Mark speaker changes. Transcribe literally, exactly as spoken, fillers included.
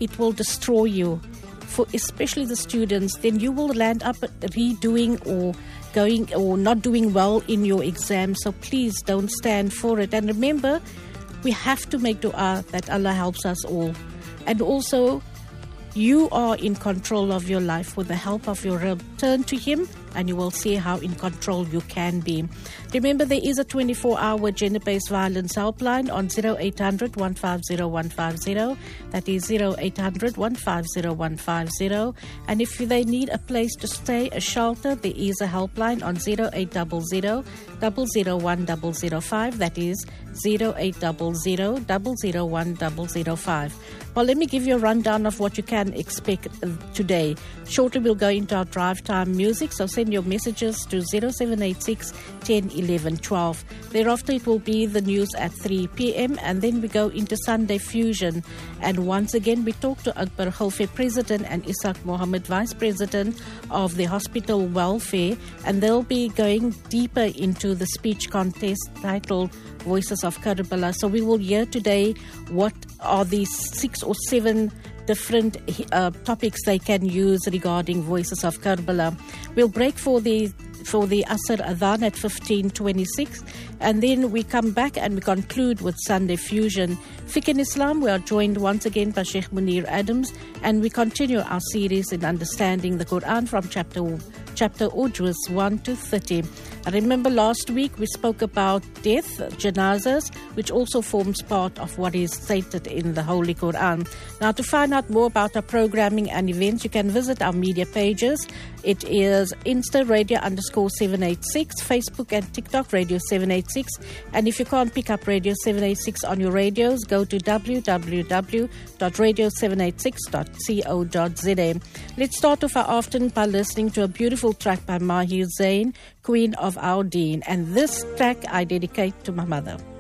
Speaker 1: it will destroy you. For especially the students, then you will land up redoing or going or not doing well in your exam. So please don't stand for it. And remember, we have to make dua that Allah helps us all. And also, you are in control of your life with the help of your Rabb. Turn to Him and you will see how in control you can be. Remember, there is a twenty-four hour gender-based violence helpline on zero eight hundred, one five zero, one five zero. That is zero eight hundred, one five zero, one five zero. And if they need a place to stay, a shelter, there is a helpline on zero eight zero zero, zero zero one zero zero five. That is zero eight zero zero, zero zero one zero zero five. Well, let me give you a rundown of what you can expect today. Shortly, we'll go into our drive time music, so send your messages to zero seven eight six, one zero, one one, one two. Thereafter, it will be the news at three p.m. and then we go into Sunday Fusion. And once again, we talk to Akbar Khalfe, President, and Isaac Mohammed, Vice President of the Hospital Welfare, and they'll be going deeper into the speech contest titled Voices of Karbala. So we will hear today what are these six or seven different uh, topics they can use regarding Voices of Karbala. We'll break for the for the Asr Adhan at fifteen twenty-six, and then we come back and we conclude with Sunday Fusion. Fiqh in Islam, we are joined once again by Sheikh Munir Adams, and we continue our series in understanding the Quran from chapter chapter Ujuz one to thirty. I remember last week we spoke about death, janazas, which also forms part of what is stated in the Holy Quran. Now, to find out more about our programming and events, you can visit our media pages. It is Insta Radio underscore seven eighty-six, Facebook and TikTok Radio seven eighty-six. And if you can't pick up Radio seven eighty-six on your radios, go to w w w dot radio seven eighty-six dot co dot z a. Let's start off our afternoon by listening to a beautiful track by Mahir Zain, Queen of Our Deen. And this track I dedicate to my mother.